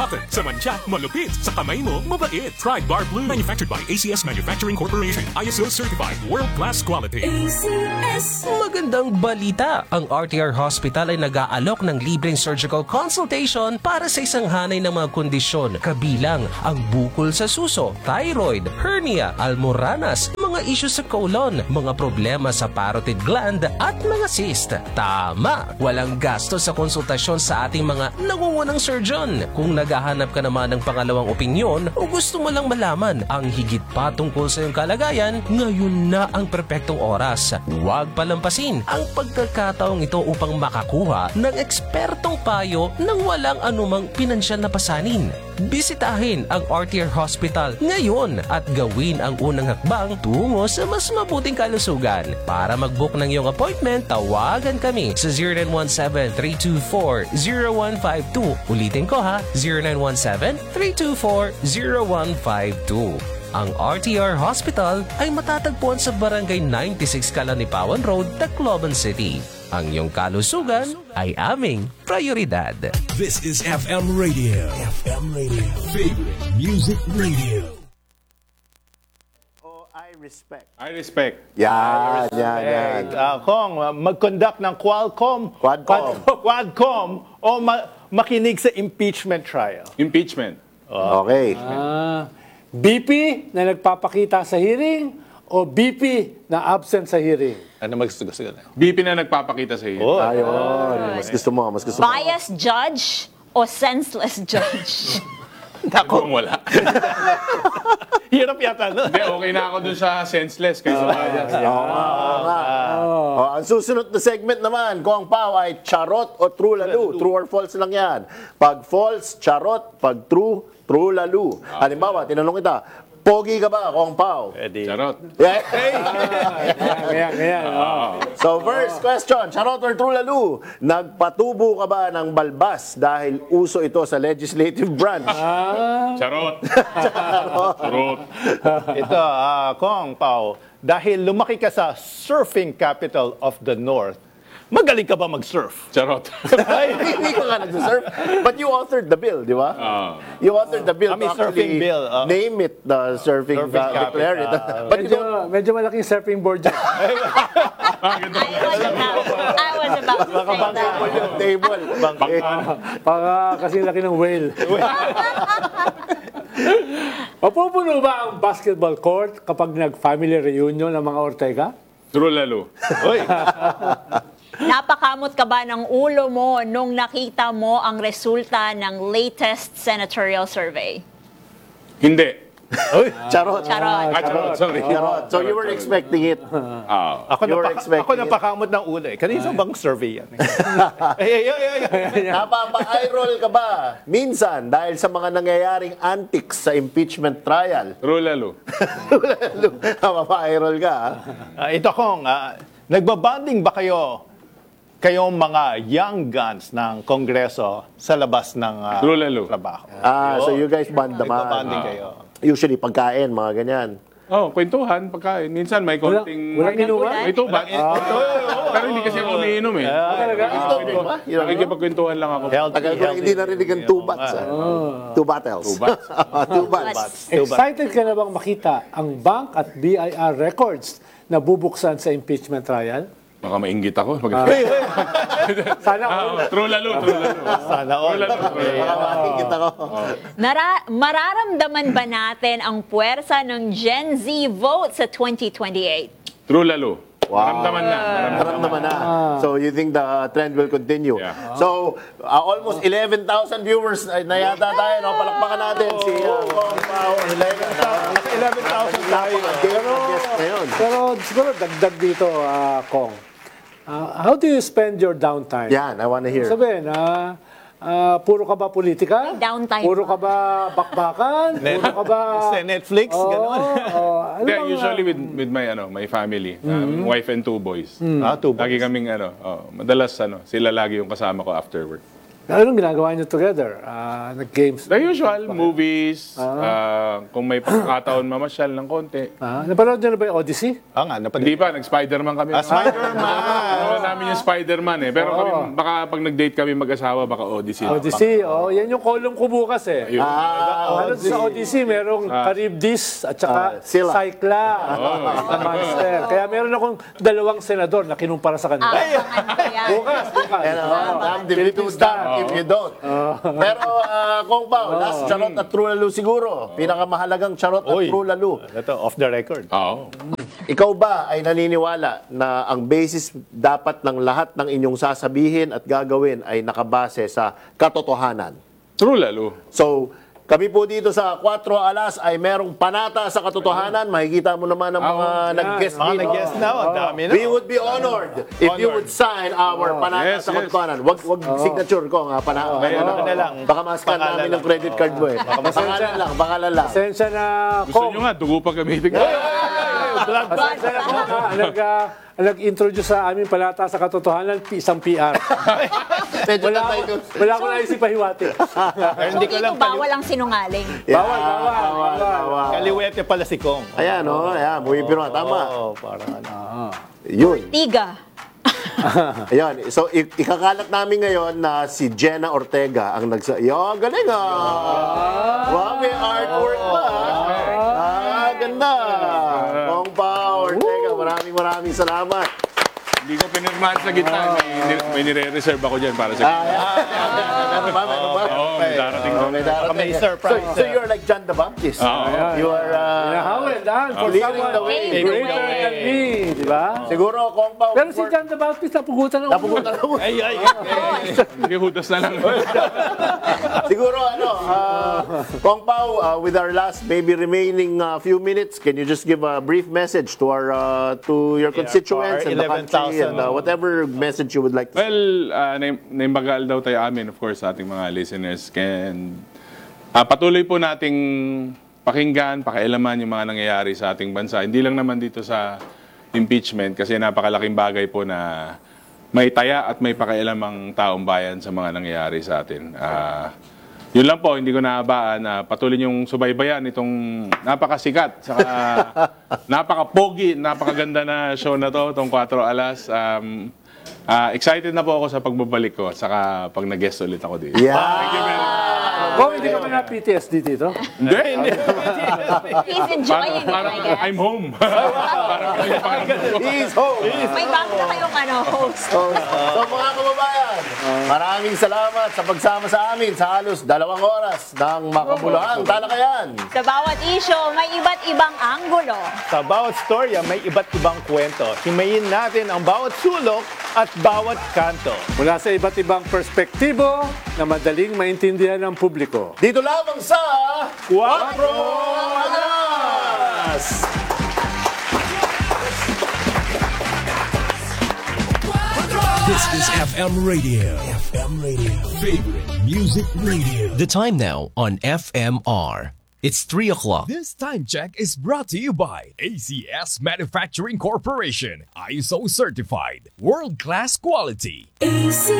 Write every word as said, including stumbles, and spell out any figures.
Toughen sa mantsa, malupit. Sa kamay mo, mabait. Try Bar Blue. Manufactured by A C S Manufacturing Corporation. I S O certified. World-class quality. A C S. Magandang balita! Ang R T R Hospital ay nag-aalok ng libreng surgical consultation para sa isang hanay ng mga kondisyon, kabilang ang bukol sa suso, thyroid, hernia, almoranas, mga isyu sa colon, mga problema sa parotid gland at mga cyst. Tama! Walang gasto sa konsultasyon sa ating mga nangungunang surgeon. Kung naghahanap ka naman ng pangalawang opinyon o gusto mo lang malaman ang higit pa tungkol sa iyong kalagayan, ngayon na ang perpektong oras. Huwag palampasin ang pagkakataong ito upang makakuha ng ekspertong payo nang walang anumang pinansyal na pasanin. Bisitahin ang R T R Hospital ngayon at gawin ang unang hakbang tungo sa mas mabuting kalusugan. Para mag-book ng iyong appointment, tawagan kami sa zero nine one seven, three two four, zero one five two. Ulitin ko ha, zero nine one seven, three two four, zero one five two. Ang R T R Hospital ay matatagpuan sa Barangay ninety-six Calanipawan Road, Tacloban City. Ang iyong kalusugan ay aming prioridad. This is F M Radio. F M Radio. Favorite Music Radio. Oh, I respect. I respect. Yan, yan, yan. Uh, Kong, uh, mag-conduct ng Qualcomm, Quadcom. Quadcom o ma- makinig sa impeachment trial. Impeachment. Okay. Ah, B P na nagpapakita sa hearing o B P na absent sa hearing? Ano mag-gusto na? B P na nagpapakita sa iyo. Oh, Ayun. Mas gusto mo, mas gusto mo. Biased judge o senseless judge? Kung wala. hirap yata, no? Hindi, okay na ako dun sa senseless kaysa bias. Oh, ang susunod na segment naman, Kong Pao, ay charot o true lalo. True or false lang yan. Pag false, charot. Pag true, true lalo. Halimbawa, tinanong kita, pogi ka ba, Kong Pao? Pwede. Charot. Yeah. Ngayon, ngayon. Oh. So first question, charot or true lalo? Nagpatubo ka ba ng balbas dahil uso ito sa legislative branch? Charot. Charot. Ito, uh, Kong Pao, dahil lumaki ka sa surfing capital of the North, magaling ka ba mag-surf? Charot. Hindi ka nga nag-surf. But you authored the bill, di ba? Ah. You authored the bill Kami to surfing actually bill, ah. name it the surfing, Surfing uh, declare it. capital. But you Medyo, don't, medyo malaking surfing board dyan. I was about, I was about to say that. yung table. Eh, Para kasi laki ng whale. Mapupuno ba ang basketball court kapag nag-family reunion ng mga Ortega? True lalo. Uy, Napakamot ka ba ng ulo mo nung nakita mo ang resulta ng latest senatorial survey? Hindi. charot. Charot. Ah, charot. Sorry. Charot. So you were expecting it. Ah. ako, You were napaka- expecting ako it. napakamot ng ulo eh. Kanina bang survey yan? Eh, ay, ay, ay, ay. Napapa-eye roll ka ba? Minsan, dahil sa mga nangyayaring antics sa impeachment trial. True lalo. Napapa-eye roll ka, ha? Ah, ito Kong, ah, nagbabanding ba kayo kayong mga young guns ng Kongreso sa labas ng ah, True lalo. trabaho? Ah, so you guys band naman. Nagbabanding kayo. Usually, pagkain, mga ganyan. Oh, kwentuhan, pagkain. Minsan may konting... Walang inuman? May tubat. Pero hindi kasi ako umiinom eh. Diba? Yun ang- Nakikipagkwentuhan lang ako. Healthy, Tagal ko na healthy. hindi narinig ang two bats. ah. Two battles. Two bats. Two bats. Excited ka na bang makita ang bank at B I R records na bubuksan sa impeachment trial? Baka mainggit ako. Mag- Sana Ah, oh, true lalo, true lalo. Sana all. True lalo, true lalo. Baka makikita ko. Nara- mararamdaman ba natin ang puwersa ng Gen Z vote sa twenty twenty-eight? True lalo. Wow. Naramdaman na. Naramdaman. Naramdaman na. So you think the trend will continue. Yeah. So uh, almost eleven thousand viewers uh, na yata tayo. No? Palakpakan natin si uh, Kong Pao. eleven thousand tayo. Guest ngayon. Pero siguro dagdag dito, ah, Kong. Ah, how do you spend your downtime? Yan, I wanna hear. Sabihin, ah, ah, puro ka ba politika? May downtime Puro ka ba bakbakan? Puro ka ba... Sa Netflix, Oo, gano'n. oo. Ano Yeah, bang, usually with with my ano, my family, um, wife and two boys. Ah, two Lagi kaming ano, oh, madalas ano, sila lagi yung kasama ko after work. Anong ginagawa niyo together? Ah, nag-games? The usual, movies, ah, kung may pagkataon mamasyal ng konti. Ah, napanood niyo na ba yung Odyssey? Ah nga, napanood. Hindi pa, nag-Spider-Man kami. Ah, Spider-Man! Ano namin yung Spider-Man eh. Pero kami, baka pag nag-date kami mag-asawa, baka Odyssey. Odyssey, oh, yan yung column ko bukas eh. Ayun. Ah, ano sa Odyssey, merong Charybdis at saka Ah, Scylla. Cycla at Monster. Kaya meron akong dalawang senador na kinumpara sa kanila. Abangan ko yan. Bukas, bukas. And uh, damn the Philippines damn if you don't. Pero uh, Kong Pao, last charot at true lalo siguro. Pinakamahalagang charot at Uy. true lalo. Ito, off the record. Oo. Ikaw ba ay naniniwala na ang basis dapat ng lahat ng inyong sasabihin at gagawin ay nakabase sa katotohanan? True lalo. So, kami po dito sa Cuatro Alas ay merong panata sa katotohanan. Makikita mo naman ang mga Oh, nag-guest Mga dito. nag-guess na, ang dami na. We would be honored if you would sign our panata Yes, sa yes. katotohanan. Wag wag signature ko nga panata. May ano ka na lang. Baka ma-scan Pangalan namin lang. ng credit card mo eh. Pangalan lang, pangalan lang. Pasensya na, Gusto Kong. nyo nga, dugo pa gamitin ko. Pasensya na, Kong. ha. Nag, ah, nag-introduce sa aming palata sa katotohanan, isang P R. Medyo Wala na tayo ako, dun. wala ako naisip pahiwati. Pero hindi ko Dito lang bawal ang sinungaling. Yeah, Bawal, bawal, bawal, bawal. bawal. Kaliwete pala si Kong. Ayan, oh, ayan, muy pero tama. Oo, parang ano. Yun. Tiga. Ayan, so i- ikakalat namin ngayon na si Jenna Ortega ang nagsa... Yo, galing ah! Wow, may artwork pa ah! Ah, ganda! Kong Pao Ortega, maraming maraming salamat. Hindi ko pinirmahan sa gitna. May, may nire-reserve ako dyan para sa Ah, gitna. ayan. Ano ba, ano ba? Oo, may darating Oh, ko. may darating. May surprise. So, so you're like John the Baptist. Oo. You are... Uh, Howell, dahan, for leading someone the way. greater than me, di ba? Siguro, Kong Pao... Pero si John the Baptist, napugutan ng ulo. Napupunta na mo. Ay, ay, Sige, hudas na lang. Siguro, ano, uh, Kong Pao, uh, with our last maybe remaining uh, few minutes, can you just give a brief message to our uh, to your constituents for and the country eleven thousand. and uh, whatever message you would like to say? Well, uh, naim- naimbagal daw tayo amin, of course, sa ating mga listeners. And uh, patuloy po nating pakinggan, pakialaman yung mga nangyayari sa ating bansa. Hindi lang naman dito sa impeachment kasi napakalaking bagay po na may taya at may pakialam ang taong bayan sa mga nangyayari sa atin. Uh, yun lang po, hindi ko naabaan na patuloy yung subaybayan itong napakasikat, saka napaka-pogi, napakaganda na show na to, itong Cuatro Alas. Um, ah, excited na po ako sa pagbabalik ko, saka pag nag-guest ulit ako dito. Yeah. Kung hindi ka ba na P T S D dito? Hindi, hindi. He's enjoying it, Parang I guess. I'm home. Parang yung pakiramdam ko. He's home. May bago na kayong ano, host. So, so mga kababayan, maraming salamat sa pagsama sa amin sa halos dalawang oras ng makabuluhang talakayan. Sa bawat issue, may iba't ibang anggulo. Sa bawat storya, may iba't ibang kwento. Himayin natin ang bawat sulok at bawat kanto. Mula sa iba't ibang perspektibo na madaling maintindihan ng publiko. Dito lamang sa Cuatro Alas! This is F M Radio. F M Radio. Favorite music radio. The time now on F M R. It's three o'clock. This time check is brought to you by A C S Manufacturing Corporation. I S O certified. World class quality.